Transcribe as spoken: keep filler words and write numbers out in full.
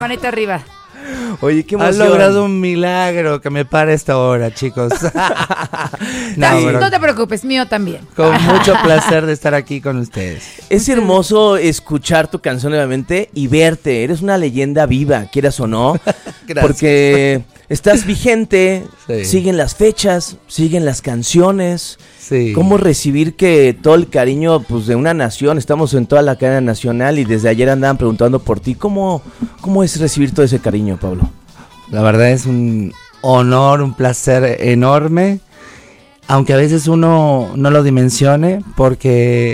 Manita arriba. Oye, qué emoción. Has logrado un milagro que me pare esta hora, chicos. no, no, no te preocupes, mío también. Con mucho placer de estar aquí con ustedes. Es hermoso escuchar tu canción nuevamente y verte. Eres una leyenda viva, quieras o no. Porque estás vigente, sí. Siguen las fechas, siguen las canciones. Sí. ¿Cómo recibir que todo el cariño pues, de una nación? Estamos en toda la cadena nacional y desde ayer andaban preguntando por ti. ¿Cómo, cómo es recibir todo ese cariño, Pablo? La verdad es un honor, un placer enorme, aunque a veces uno no lo dimensione, porque